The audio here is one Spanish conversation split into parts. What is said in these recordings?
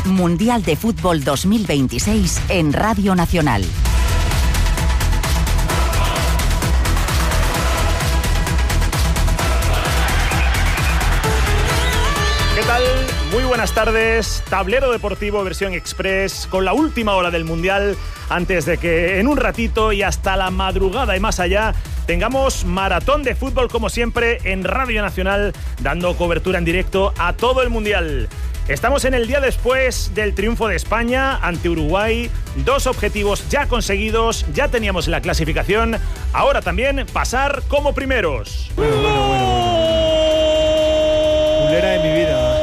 Mundial de Fútbol 2026 en Radio Nacional. ¿Qué tal? Muy buenas tardes. Tablero deportivo versión express con la última hora del Mundial antes de que en un ratito y hasta la madrugada y más allá tengamos maratón de fútbol como siempre en Radio Nacional, dando cobertura en directo a todo el Mundial. Estamos en el día después del triunfo de España ante Uruguay. 2 objetivos ya conseguidos, ya teníamos la clasificación. Ahora también pasar como primeros. Bueno. Culera de mi vida.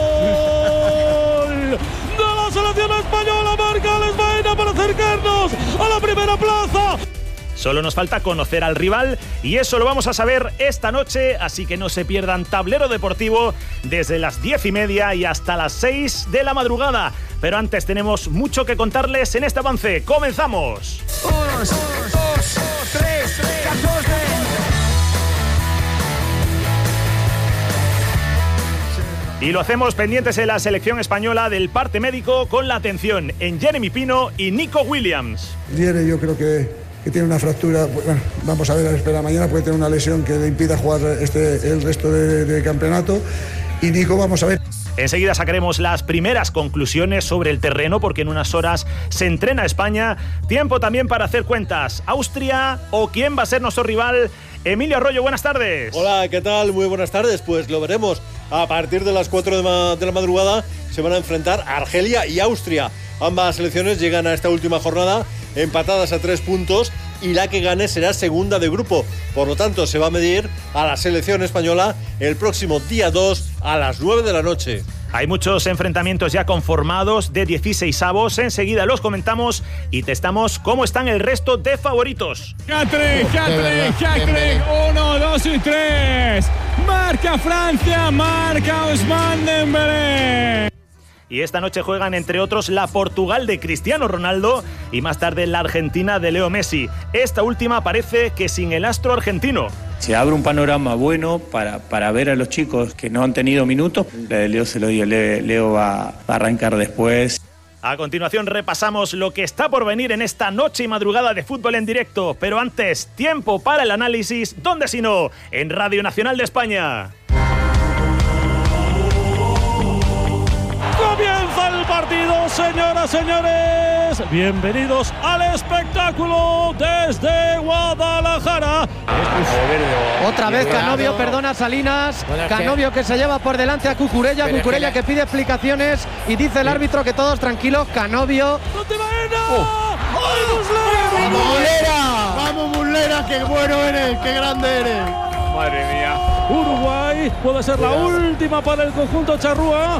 De la selección española, marca Alex Baena para acercarnos a la primera plaza. Solo nos falta conocer al rival y eso lo vamos a saber esta noche, así que no se pierdan Tablero Deportivo desde las 10:30 y hasta las 6 de la madrugada. Pero antes tenemos mucho que contarles en este avance. ¡Comenzamos! 1, 2, 3, 14. Y lo hacemos pendientes en la selección española del parte médico con la atención en Jeremy Pino y Nico Williams. Jeremy, yo creo que tiene una fractura, bueno, vamos a ver, a esperar mañana, puede tener una lesión que le impida jugar el resto de campeonato. Y Nico, vamos a ver. Enseguida sacaremos las primeras conclusiones sobre el terreno porque en unas horas se entrena España. Tiempo también para hacer cuentas. ¿Austria o quién va a ser nuestro rival? Emilio Arroyo, buenas tardes. Hola, ¿qué tal? Muy buenas tardes. Pues lo veremos. A partir de las 4 de la madrugada se van a enfrentar Argelia y Austria. Ambas selecciones llegan a esta última jornada empatadas a 3 puntos y la que gane será segunda de grupo. Por lo tanto, se va a medir a la selección española el próximo día 2 a las 9 de la noche. Hay muchos enfrentamientos ya conformados de 16avos. Enseguida los comentamos y testamos cómo están el resto de favoritos. Hat-trick. 1, 2 y 3. Marca Francia, marca Ousmane Dembélé. Y esta noche juegan, entre otros, la Portugal de Cristiano Ronaldo y más tarde la Argentina de Leo Messi. Esta última parece que sin el astro argentino. Se abre un panorama bueno para ver a los chicos que no han tenido minutos. Leo se lo dio, Leo va a arrancar después. A continuación repasamos lo que está por venir en esta noche y madrugada de fútbol en directo. Pero antes, tiempo para el análisis, ¿dónde si no? En Radio Nacional de España. Comienza el partido, señoras, señores. Bienvenidos al espectáculo desde Guadalajara. Otra vez Canovio, perdona Salinas. Canovio que se lleva por delante a Cucurella. Cucurella que pide explicaciones y dice el árbitro que todos tranquilos. Canovio. ¡Vamos, Muslera! ¡Vamos, Muslera! ¡Qué bueno eres! ¡Qué grande eres! Madre mía. Uruguay puede ser la última para el conjunto charrúa.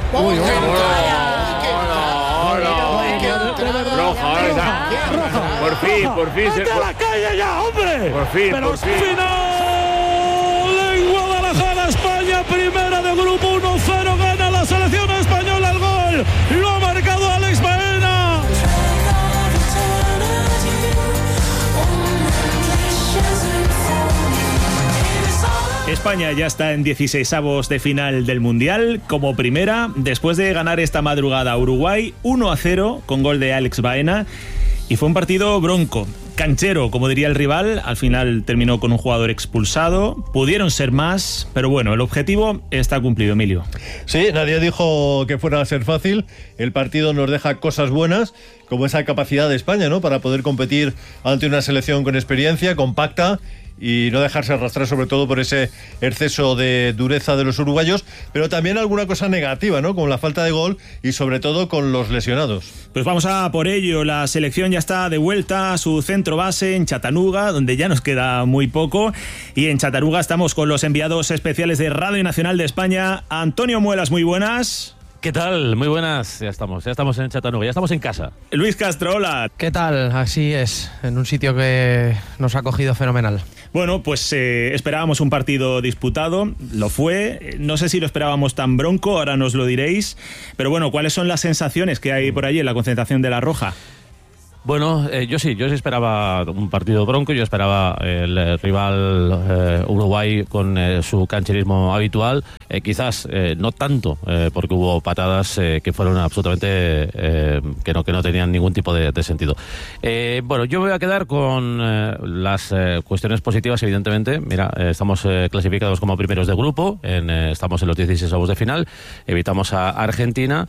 Roja. Por fin. ¡Vete a la calle ya, hombre! Por fin. Final en Guadalajara, España, primera de grupo, 1-0, gana la selección española. El gol lo ha marcado Alex Baena. España ya está en 16avos de final del Mundial como primera, después de ganar esta madrugada a Uruguay 1-0 con gol de Alex Baena. Y fue un partido bronco, canchero, como diría el rival. Al final terminó con un jugador expulsado. Pudieron ser más, pero bueno, el objetivo está cumplido, Emilio. Sí, nadie dijo que fuera a ser fácil. El partido nos deja cosas buenas, como esa capacidad de España, ¿no?, para poder competir ante una selección con experiencia, compacta, y no dejarse arrastrar sobre todo por ese exceso de dureza de los uruguayos, pero también alguna cosa negativa, ¿no?, como la falta de gol y sobre todo con los lesionados. Pues vamos a por ello. La selección ya está de vuelta a su centro base en Chattanooga, donde ya nos queda muy poco, y en Chattanooga estamos con los enviados especiales de Radio Nacional de España. Antonio Muelas, muy buenas. ¿Qué tal? Muy buenas. Ya estamos en Chattanooga, ya estamos en casa. Luis Castro, hola. ¿Qué tal? Así es, en un sitio que nos ha cogido fenomenal. Bueno, pues esperábamos un partido disputado, lo fue. No sé si lo esperábamos tan bronco, ahora nos lo diréis. Pero bueno, ¿cuáles son las sensaciones que hay por allí en la concentración de La Roja? Bueno, yo sí esperaba un partido bronco, yo esperaba el rival Uruguay con su cancherismo habitual, quizás no tanto, porque hubo patadas que fueron absolutamente que no tenían ningún tipo de sentido. Bueno, yo me voy a quedar con las cuestiones positivas, evidentemente. Mira, estamos clasificados como primeros de grupo, estamos en los 16avos de final, evitamos a Argentina.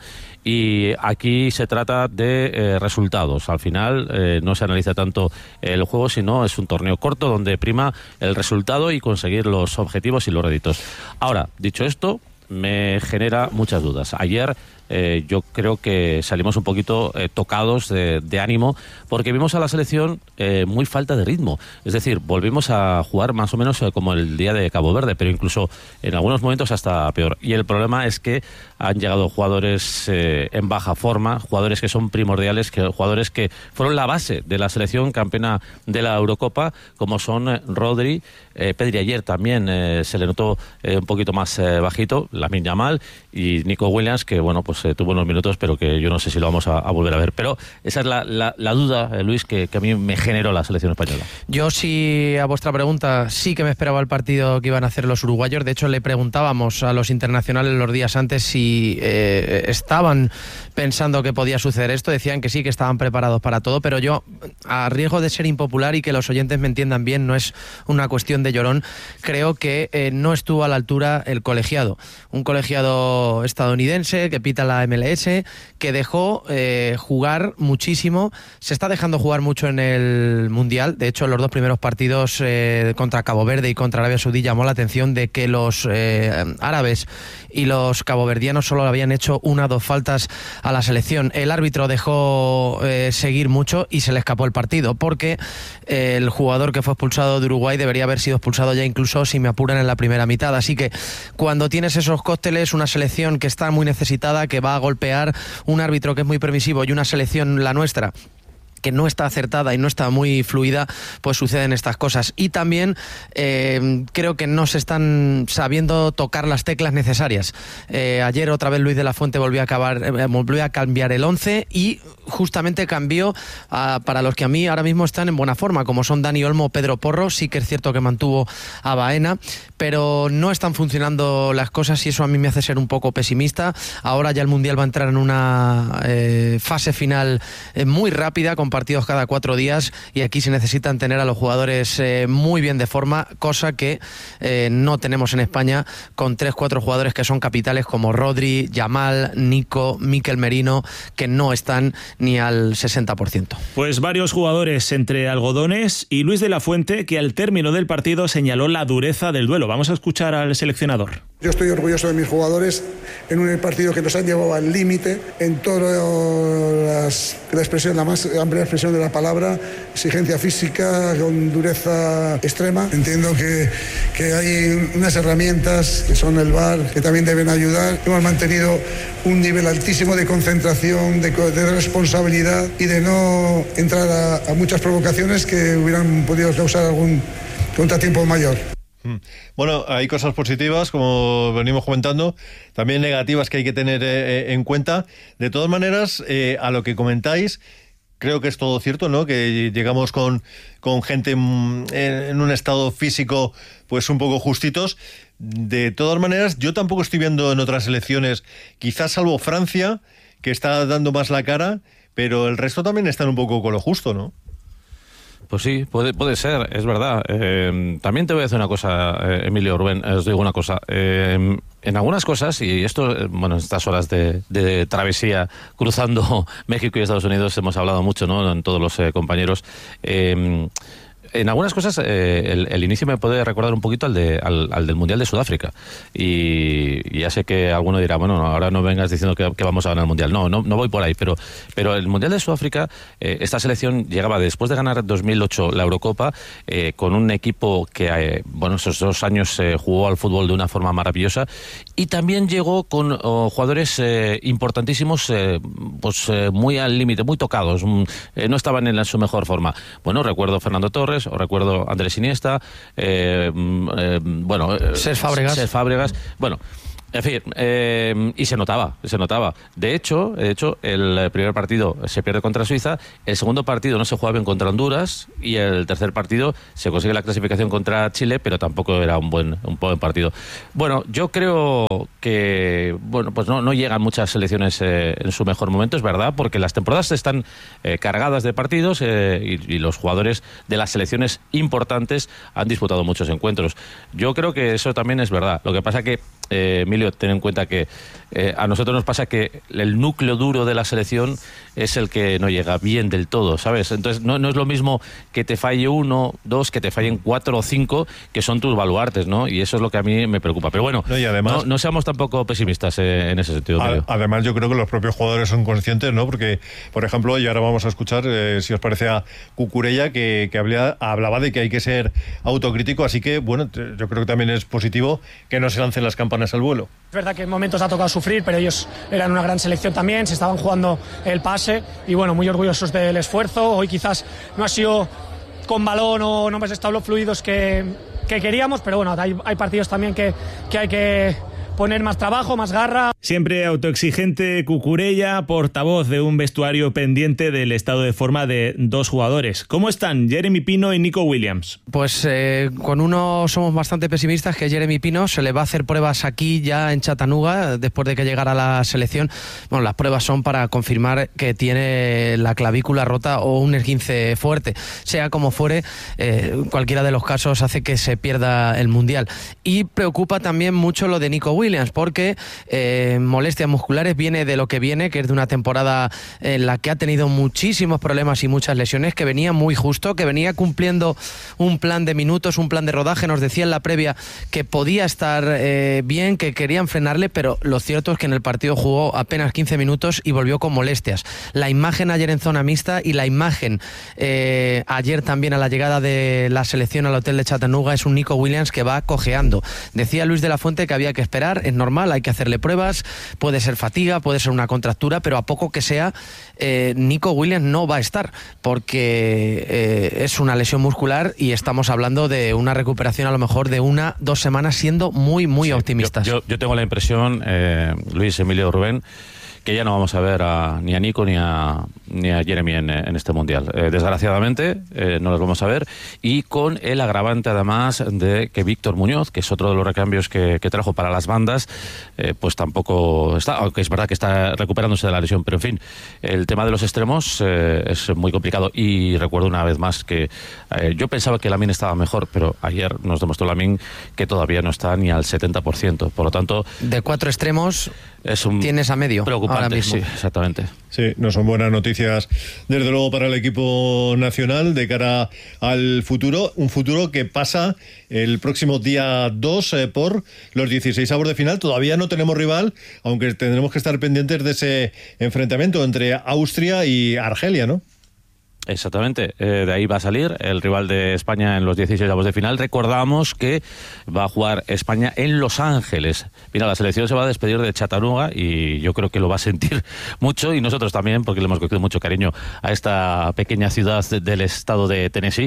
Y aquí se trata de resultados. Al final no se analiza tanto el juego, sino es un torneo corto donde prima el resultado y conseguir los objetivos y los réditos. Ahora, dicho esto, me genera muchas dudas. Ayer yo creo que salimos un poquito tocados de ánimo, porque vimos a la selección muy falta de ritmo. Es decir, volvimos a jugar más o menos como el día de Cabo Verde, pero incluso en algunos momentos hasta peor. Y el problema es que han llegado jugadores en baja forma, jugadores que son primordiales, jugadores que fueron la base de la selección campeona de la Eurocopa, como son Rodri, Pedri ayer también se le notó un poquito más bajito, Lamine Yamal y Nico Williams, que bueno, pues tuvo unos minutos, pero que yo no sé si lo vamos a volver a ver. Pero esa es la duda, Luis, que a mí me generó la selección española. Yo sí, a vuestra pregunta, sí que me esperaba el partido que iban a hacer los uruguayos. De hecho, le preguntábamos a los internacionales los días antes si estaban pensando que podía suceder esto. Decían que sí, que estaban preparados para todo, pero yo, a riesgo de ser impopular y que los oyentes me entiendan bien, no es una cuestión de llorón, creo que no estuvo a la altura el colegiado. Un colegiado estadounidense que pita la MLS, que dejó jugar muchísimo, se está dejando jugar mucho en el Mundial. De hecho, en los dos primeros partidos contra Cabo Verde y contra Arabia Saudí llamó la atención de que los árabes y los caboverdianos solo habían hecho 1 o 2 faltas a la selección. El árbitro dejó seguir mucho y se le escapó el partido, porque el jugador que fue expulsado de Uruguay debería haber sido expulsado ya, incluso si me apuran, en la primera mitad. Así que cuando tienes esos cócteles, una selección que está muy necesitada, que va a golpear, un árbitro que es muy permisivo y una selección, la nuestra, que no está acertada y no está muy fluida, pues suceden estas cosas. Y también creo que no se están sabiendo tocar las teclas necesarias. Ayer otra vez Luis de la Fuente volvió a cambiar el 11 y justamente cambió para los que a mí ahora mismo están en buena forma, como son Dani Olmo o Pedro Porro. Sí que es cierto que mantuvo a Baena, pero no están funcionando las cosas y eso a mí me hace ser un poco pesimista. Ahora ya el Mundial va a entrar en una fase final muy rápida, con partidos cada 4 días, y aquí se necesitan tener a los jugadores muy bien de forma, cosa que no tenemos en España, con 3-4 jugadores que son capitales como Rodri, Yamal, Nico, Mikel Merino, que no están ni al 60%. Pues varios jugadores entre algodones, y Luis de la Fuente, que al término del partido señaló la dureza del duelo. Vamos a escuchar al seleccionador. Yo estoy orgulloso de mis jugadores en un partido que nos han llevado al límite en toda la expresión, la más amplia expresión de la palabra, exigencia física con dureza extrema. Entiendo que hay unas herramientas que son el VAR, que también deben ayudar. Hemos mantenido un nivel altísimo de concentración, de responsabilidad y de no entrar a muchas provocaciones que hubieran podido causar algún contratiempo mayor. Bueno, hay cosas positivas, como venimos comentando, también negativas que hay que tener en cuenta. De todas maneras, a lo que comentáis, creo que es todo cierto, ¿no? Que llegamos con gente en un estado físico pues un poco justitos. De todas maneras, yo tampoco estoy viendo en otras selecciones, quizás salvo Francia, que está dando más la cara, pero el resto también están un poco con lo justo, ¿no? Pues sí, puede ser, es verdad. También te voy a decir una cosa, Emilio, Rubén, os digo una cosa. En algunas cosas, y esto, bueno, en estas horas de travesía cruzando México y Estados Unidos hemos hablado mucho, ¿no? En todos los compañeros. En algunas cosas el inicio me puede recordar un poquito al del Mundial de Sudáfrica, y ya sé que alguno dirá, bueno, ahora no vengas diciendo que vamos a ganar el Mundial. No voy por ahí, pero el Mundial de Sudáfrica, esta selección llegaba después de ganar 2008 la Eurocopa, con un equipo que esos 2 años jugó al fútbol de una forma maravillosa, y también llegó con jugadores importantísimos, muy al límite, muy tocados, no estaban en su mejor forma. Bueno, recuerdo Fernando Torres, os recuerdo Andrés Iniesta, Cesc Fàbregas. Bueno, En fin, y se notaba. De hecho, el primer partido se pierde contra Suiza, el segundo partido no se juega bien contra Honduras y el tercer partido se consigue la clasificación contra Chile, pero tampoco era un buen partido. Bueno, yo creo que pues no llegan muchas selecciones en su mejor momento, es verdad, porque las temporadas están cargadas de partidos y los jugadores de las selecciones importantes han disputado muchos encuentros. Yo creo que eso también es verdad. Lo que pasa que Emilio, ten en cuenta que a nosotros nos pasa que el núcleo duro de la selección es el que no llega bien del todo, ¿sabes? Entonces no es lo mismo que te falle 1, 2, que te fallen 4 o 5, que son tus baluartes, ¿no? Y eso es lo que a mí me preocupa. Pero bueno, y además, no seamos tampoco pesimistas en ese sentido. Además, yo creo que los propios jugadores son conscientes, ¿no? Porque, por ejemplo, y ahora vamos a escuchar, si os parece, a Cucurella, que hablaba de que hay que ser autocrítico, así que, bueno, yo creo que también es positivo que no se lancen las campanas al vuelo. Es verdad que en momentos ha tocado sufrir, pero ellos eran una gran selección también, se estaban jugando el pase y bueno, muy orgullosos del esfuerzo. Hoy quizás no ha sido con balón o no hemos estado los fluidos que queríamos, pero bueno, hay partidos también que hay que poner más trabajo, más garra. Siempre autoexigente Cucurella, portavoz de un vestuario pendiente del estado de forma de dos jugadores. ¿Cómo están Jeremy Pino y Nico Williams? Pues con uno somos bastante pesimistas, que Jeremy Pino. Se le va a hacer pruebas aquí ya en Chattanooga después de que llegara a la selección. Bueno, las pruebas son para confirmar que tiene la clavícula rota o un esguince fuerte. Sea como fuere, cualquiera de los casos hace que se pierda el Mundial. Y preocupa también mucho lo de Nico Williams, porque molestias musculares viene de lo que viene, que es de una temporada en la que ha tenido muchísimos problemas y muchas lesiones, que venía muy justo, que venía cumpliendo un plan de minutos, un plan de rodaje. Nos decía en la previa que podía estar bien, que querían frenarle, pero lo cierto es que en el partido jugó apenas 15 minutos y volvió con molestias. La imagen ayer en zona mixta y la imagen ayer también a la llegada de la selección al hotel de Chattanooga es un Nico Williams que va cojeando. Decía Luis de la Fuente que había que esperar, es normal, hay que hacerle pruebas, puede ser fatiga, puede ser una contractura, pero a poco que sea, Nico Williams no va a estar, porque es una lesión muscular y estamos hablando de una recuperación a lo mejor de 1-2 semanas, siendo muy optimistas. Yo tengo la impresión, Luis, Emilio, Rubén, que ya no vamos a ver ni a Nico ni a Jeremy en este Mundial. Desgraciadamente no los vamos a ver, y con el agravante además de que Víctor Muñoz, que es otro de los recambios que trajo para las bandas, pues tampoco está, aunque es verdad que está recuperándose de la lesión, pero en fin, el tema de los extremos es muy complicado. Y recuerdo una vez más que yo pensaba que Lamine estaba mejor, pero ayer nos demostró Lamine que todavía no está ni al 70%, por lo tanto... De 4 extremos tienes a medio. Preocupante, ahora mismo. sí, exactamente. Sí, no son buenas noticias, desde luego, para el equipo nacional de cara al futuro. Un futuro que pasa el próximo día 2 por los 16avos de final. Todavía no tenemos rival, aunque tendremos que estar pendientes de ese enfrentamiento entre Austria y Argelia, ¿no? Exactamente, de ahí va a salir el rival de España en los 16avos de final. Recordamos que va a jugar España en Los Ángeles. Mira, la selección se va a despedir de Chattanooga y yo creo que lo va a sentir mucho, y nosotros también, porque le hemos cogido mucho cariño a esta pequeña ciudad del estado de Tennessee.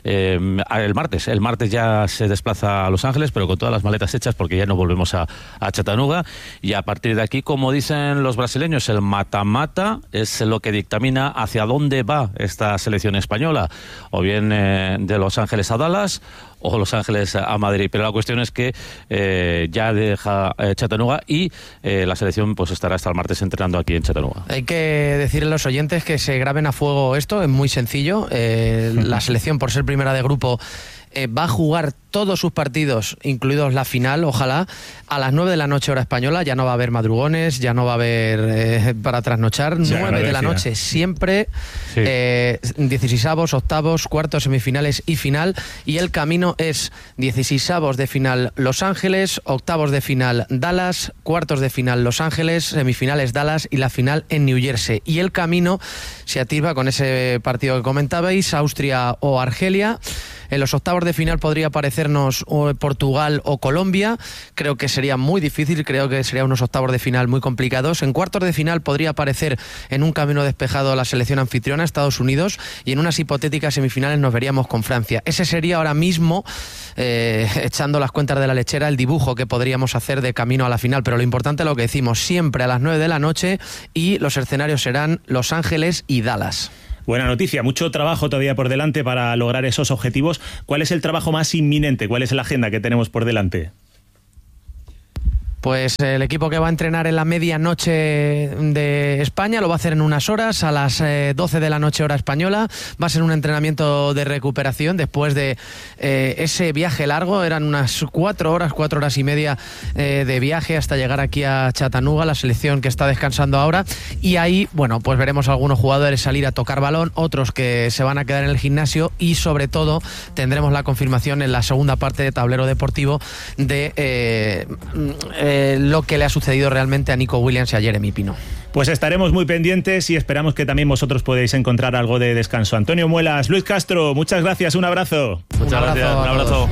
El martes ya se desplaza a Los Ángeles, pero con todas las maletas hechas, porque ya no volvemos a Chattanooga, y a partir de aquí, como dicen los brasileños, el mata-mata es lo que dictamina hacia dónde va esta selección española, o bien de Los Ángeles a Dallas o Los Ángeles a Madrid, pero la cuestión es que ya deja Chattanooga y la selección pues estará hasta el martes entrenando aquí en Chattanooga. Hay que decirle a los oyentes que se graben a fuego esto, es muy sencillo. La selección, por ser primera de grupo, va a jugar todos sus partidos, incluidos la final, ojalá, a las 9 de la noche hora española. Ya no va a haber madrugones, ya no va a haber para trasnochar. 9 de la noche siempre, sí. 16avos, octavos, cuartos, semifinales y final, y el camino es 16avos de final Los Ángeles, octavos de final Dallas, cuartos de final Los Ángeles, semifinales Dallas y la final en New Jersey. Y el camino se atisba con ese partido que comentabais, Austria o Argelia. En los octavos de final podría aparecer hacernos Portugal o Colombia. Creo que sería muy difícil, creo que serían unos octavos de final muy complicados. En cuartos de final podría aparecer en un camino despejado la selección anfitriona, Estados Unidos, y en unas hipotéticas semifinales nos veríamos con Francia. Ese sería ahora mismo, echando las cuentas de la lechera, el dibujo que podríamos hacer de camino a la final, pero lo importante es lo que decimos, siempre a las 9 de la noche, y los escenarios serán Los Ángeles y Dallas. Buena noticia, mucho trabajo todavía por delante para lograr esos objetivos. ¿Cuál es el trabajo más inminente? ¿Cuál es la agenda que tenemos por delante? Pues el equipo que va a entrenar en la medianoche de España lo va a hacer en unas horas, a las 12 de la noche hora española. Va a ser un entrenamiento de recuperación después de ese viaje largo. Eran unas 4 horas y media de viaje hasta llegar aquí a Chattanooga, la selección que está descansando ahora. Y ahí, bueno, pues veremos a algunos jugadores salir a tocar balón, otros que se van a quedar en el gimnasio, y sobre todo tendremos la confirmación en la segunda parte de Tablero Deportivo de lo que le ha sucedido realmente a Nico Williams y a Jeremy Pino. Pues estaremos muy pendientes y esperamos que también vosotros podéis encontrar algo de descanso. Antonio Muelas, Luis Castro, muchas gracias, un abrazo. Muchas gracias, un abrazo.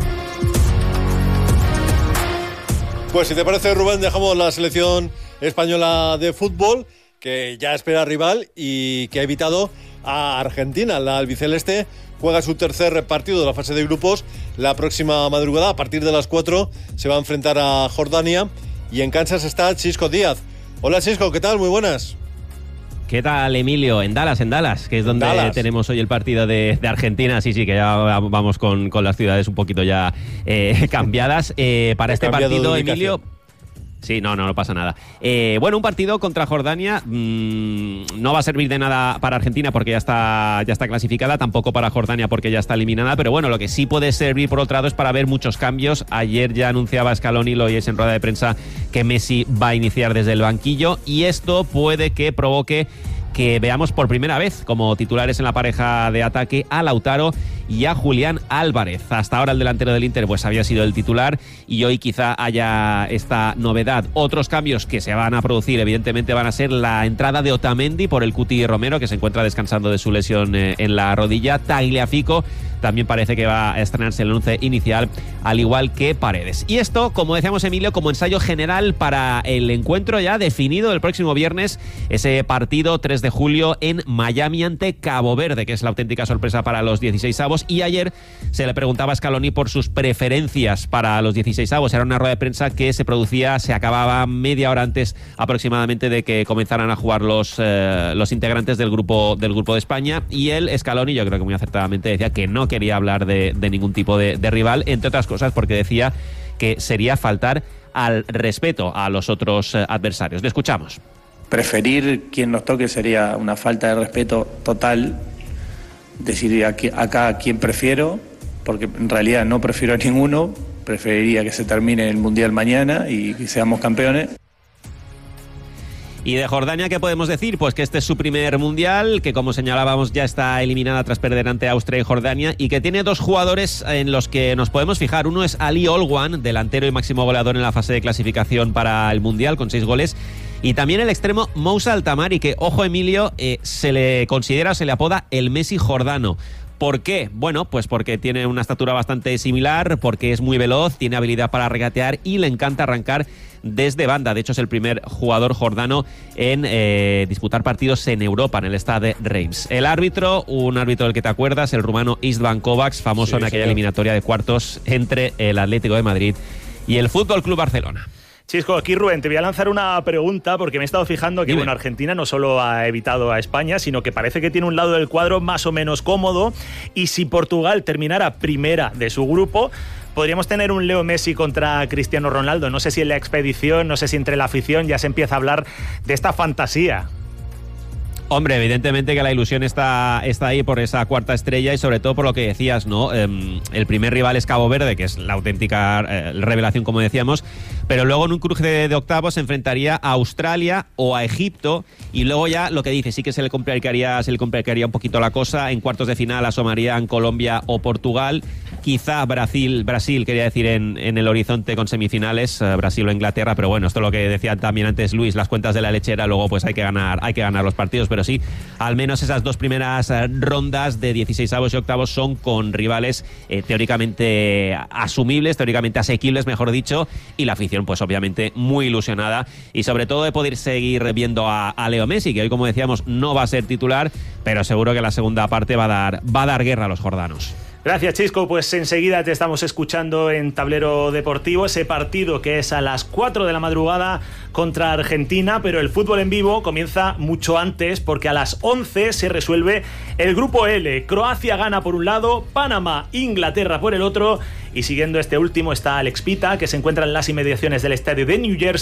Pues si te parece, Rubén, dejamos la selección española de fútbol, que ya espera rival y que ha evitado a Argentina. La albiceleste juega su tercer partido de la fase de grupos la próxima madrugada. A partir de las 4 se va a enfrentar a Jordania, y en Kansas está Xisco Díaz. Hola Xisco, ¿qué tal? Muy buenas. ¿Qué tal, Emilio? En Dallas, que es donde tenemos hoy el partido de Argentina. Sí, que ya vamos con las ciudades un poquito ya cambiadas. Para este partido, Emilio... Sí, no pasa nada. Bueno, un partido contra Jordania no va a servir de nada para Argentina porque ya está clasificada, tampoco para Jordania porque ya está eliminada, pero bueno, lo que sí puede servir por otro lado es para ver muchos cambios. Ayer ya anunciaba Scaloni, lo oyes en rueda de prensa, que Messi va a iniciar desde el banquillo, y esto puede que provoque que veamos por primera vez como titulares en la pareja de ataque a Lautaro y a Julián Álvarez. Hasta ahora el delantero del Inter pues había sido el titular, y hoy quizá haya esta novedad. Otros cambios que se van a producir evidentemente van a ser la entrada de Otamendi por el Cuti Romero, que se encuentra descansando de su lesión en la rodilla. Tagliafico también parece que va a estrenarse en el 11 inicial, al igual que Paredes. Y esto, como decíamos, Emilio, como ensayo general para el encuentro ya definido el próximo viernes, ese partido 3 de julio en Miami ante Cabo Verde, que es la auténtica sorpresa para los 16avos. Y ayer se le preguntaba a Scaloni por sus preferencias para los 16avos. Era una rueda de prensa que se acababa media hora antes aproximadamente de que comenzaran a jugar los integrantes del grupo de España, y él, Scaloni, yo creo que muy acertadamente decía que no quería hablar de ningún tipo de rival, entre otras cosas porque decía que sería faltar al respeto a los otros adversarios. Le escuchamos. Preferir quien nos toque sería una falta de respeto total. Decir acá a quién prefiero, porque en realidad no prefiero a ninguno. Preferiría que se termine el Mundial mañana y que seamos campeones. Y de Jordania, ¿qué podemos decir? Pues que este es su primer mundial, que como señalábamos ya está eliminada tras perder ante Austria y Jordania, y que tiene dos jugadores en los que nos podemos fijar. Uno es Ali Olwan, delantero y máximo goleador en la fase de clasificación para el mundial, con 6 goles. Y también el extremo Moussa Altamari, que, ojo Emilio, se le apoda el Messi jordano. ¿Por qué? Bueno, pues porque tiene una estatura bastante similar, porque es muy veloz, tiene habilidad para regatear y le encanta arrancar desde banda. De hecho, es el primer jugador jordano en disputar partidos en Europa, en el Stade Reims. El árbitro, un árbitro del que te acuerdas, el rumano Istvan Kovacs, famoso en aquella eliminatoria de cuartos entre el Atlético de Madrid y el Fútbol Club Barcelona. Chisco, aquí Rubén, te voy a lanzar una pregunta porque me he estado fijando que bueno, Argentina no solo ha evitado a España, sino que parece que tiene un lado del cuadro más o menos cómodo, y si Portugal terminara primera de su grupo, podríamos tener un Leo Messi contra Cristiano Ronaldo. No sé si en la expedición, no sé si entre la afición ya se empieza a hablar de esta fantasía. Hombre, evidentemente que la ilusión está ahí por esa cuarta estrella y sobre todo por lo que decías, ¿no? El primer rival es Cabo Verde, que es la auténtica revelación, como decíamos, pero luego en un cruce de octavos se enfrentaría a Australia o a Egipto, y luego ya lo que dice, sí que se le complicaría un poquito la cosa. En cuartos de final asomarían Colombia o Portugal. quizá Brasil, quería decir, en el horizonte con semifinales, Brasil o Inglaterra, pero bueno, esto es lo que decía también antes Luis, las cuentas de la lechera, luego pues hay que ganar los partidos, pero sí, al menos esas dos primeras rondas de 16avos y octavos son con rivales teóricamente asumibles, teóricamente asequibles, mejor dicho, y la afición pues obviamente muy ilusionada, y sobre todo de poder seguir viendo a Leo Messi, que hoy, como decíamos, no va a ser titular, pero seguro que la segunda parte va a dar guerra a los jordanos. Gracias, Chisco. Pues enseguida te estamos escuchando en Tablero Deportivo, ese partido que es a las 4 de la madrugada contra Argentina, pero el fútbol en vivo comienza mucho antes, porque a las 11 se resuelve el grupo L. Croacia gana por un lado, Panamá, Inglaterra por el otro, y siguiendo este último está Alex Pita, que se encuentra en las inmediaciones del estadio de New Jersey.